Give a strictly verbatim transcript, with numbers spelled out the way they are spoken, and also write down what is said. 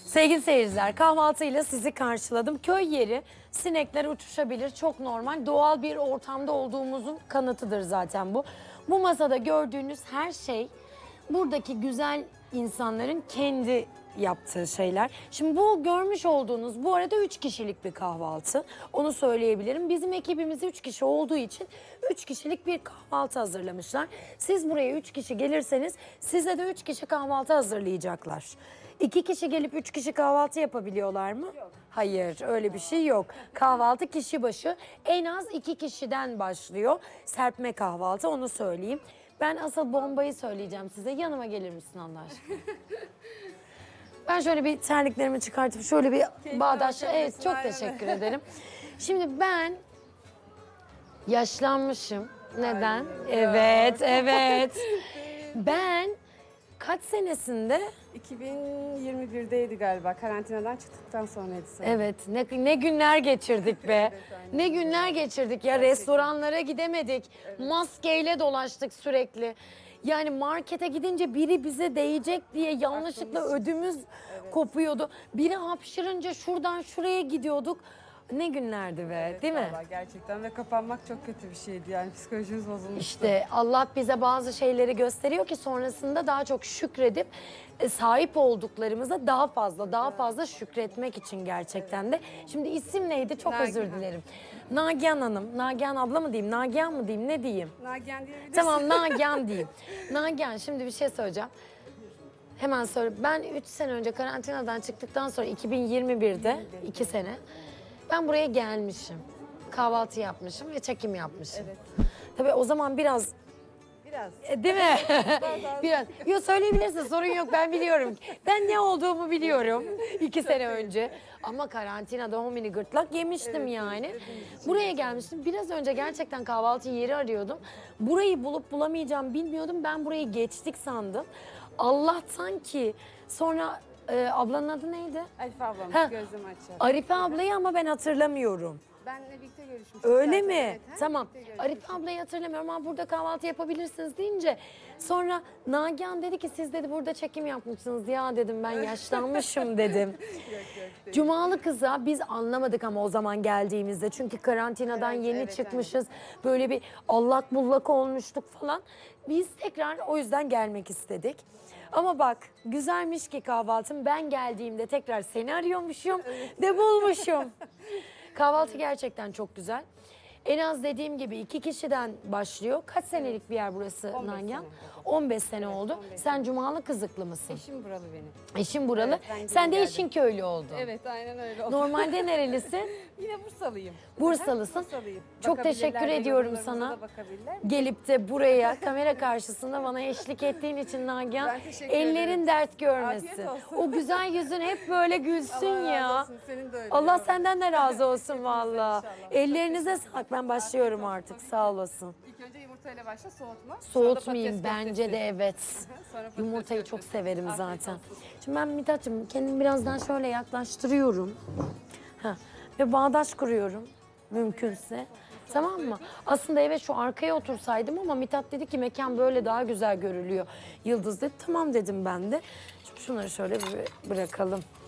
Sevgili seyirciler, kahvaltıyla sizi karşıladım. Köy yeri, sinekler uçuşabilir, çok normal. Doğal bir ortamda olduğumuzun kanıtıdır zaten bu. Bu masada gördüğünüz her şey buradaki güzel insanların kendi yaptığı şeyler. Şimdi bu görmüş olduğunuz bu arada üç kişilik bir kahvaltı. Onu söyleyebilirim. Bizim ekibimiz üç kişi olduğu için üç kişilik bir kahvaltı hazırlamışlar. Siz buraya üç kişi gelirseniz size de üç kişi kahvaltı hazırlayacaklar. İki kişi gelip üç kişi kahvaltı yapabiliyorlar mı? Yok. Hayır, öyle bir şey yok. Kahvaltı kişi başı en az iki kişiden başlıyor. Serpme kahvaltı, onu söyleyeyim. Ben asıl bombayı söyleyeceğim size. Yanıma gelir misin Allah aşkına? Ben şöyle bir terliklerimi çıkartıp şöyle bir bağdaş... Evet, çok teşekkür ederim. Şimdi ben yaşlanmışım. Neden? Evet, evet. Ben kaç senesinde... iki bin yirmi birdeydi galiba. Karantinadan çıktıktan sonraydı sanırım. Evet, ne, ne günler geçirdik be. Ne günler geçirdik ya. Restoranlara gidemedik. Maskeyle dolaştık sürekli. Yani markete gidince biri bize değecek diye yanlışlıkla ödümüz kopuyordu. Biri hapşırınca şuradan şuraya gidiyorduk. Ne günlerdi be, Evet, değil mi? vallahi gerçekten ve kapanmak çok kötü bir şeydi yani psikolojimiz bozulmuştu. İşte Allah bize bazı şeyleri gösteriyor ki sonrasında daha çok şükredip e, sahip olduklarımıza daha fazla, daha fazla şükretmek için gerçekten de. Şimdi isim neydi? Çok Nagihan. özür dilerim. Nagihan Hanım, Nagihan abla mı diyeyim, Nagihan mı diyeyim, ne diyeyim? Nagihan diyebilirsin. Tamam, Nagihan diyeyim. Nagihan, şimdi bir şey söyleyeceğim. Hemen söyle. Ben üç sene önce karantinadan çıktıktan sonra iki bin yirmi birde, iki sene, ben buraya gelmişim. Kahvaltı yapmışım ve çekim yapmışım. Evet. Tabii o zaman biraz... Biraz. E, değil mi? Biraz. Yok, söyleyebilirsin, sorun yok, ben biliyorum. Ben ne olduğumu biliyorum iki sene önce. Ama karantinada homini gırtlak yemiştim Evet, yani. evet, hepimiz Buraya gelmiştim. Biraz önce gerçekten kahvaltı yeri arıyordum. Burayı bulup bulamayacağım bilmiyordum. Ben burayı geçtik sandım. Allah'tan ki sonra e, ablanın adı neydi? Arife ablamız Ha. gözüm açar. Arife ablayı ama ben hatırlamıyorum. Benle birlikte görüşmüştük. Öyle zaten, mi? evet, ha? Tamam. Birlikte görüşmüştük. Arife ablayı hatırlamıyorum ama burada kahvaltı yapabilirsiniz deyince sonra Nagihan dedi ki siz dedi burada çekim yapmışsınız. Ya dedim ben yaşlanmışım dedim. Yok, yok, değil. Cumalı kıza biz anlamadık ama o zaman geldiğimizde. Çünkü karantinadan Evet, yeni evet, çıkmışız. Böyle bir allak bullak olmuştuk falan. Biz tekrar o yüzden gelmek istedik. Ama bak güzelmiş ki kahvaltım. Ben geldiğimde tekrar seni arıyormuşum de bulmuşum. Kahvaltı gerçekten çok güzel. En az dediğim gibi iki kişiden başlıyor. Kaç senelik bir yer burası on beş Nagihan? sene. on beş sene oldu. on beş Sen sene. Cumalı Kızıklı mısın? Eşim buralı benim. Eşin buralı. Evet, ben Sen de geldim. eşin köylü oldu. Evet, aynen öyle oldu. Normalde nerelisin? Yine Bursalıyım. Bursalısın. Bursalıyım. Çok Bakabilirler teşekkür de, ediyorum yorumlarımıza sana. da bakabilirler. Gelip de buraya kamera karşısında bana eşlik ettiğin için Nagihan. Ben teşekkür Ellerin ederim. dert görmesin. Afiyet olsun. O güzel yüzün hep böyle gülsün Allah razı ya. olsun, senin de öyle. Allah yavrum. senden de razı olsun Hepinize valla. inşallah. Ellerinize sağlık. Ben başlıyorum artık. Sağ olasın. İlk önce yumurtayla başla, soğutma. Sonra da Soğutmayayım patates bence köftesi. de evet. Sonra patates Yumurtayı çok köftesi. severim Afiyet zaten. olsun. Şimdi ben Mithat'cığım kendimi birazdan şöyle yaklaştırıyorum. Ha. Ve bağdaş kuruyorum mümkünse. Tamam mı? Aslında evet şu arkaya otursaydım ama Mithat dedi ki mekan böyle daha güzel görülüyor. Yıldız dedi. Tamam dedim ben de. Şimdi şunları şöyle bir bırakalım.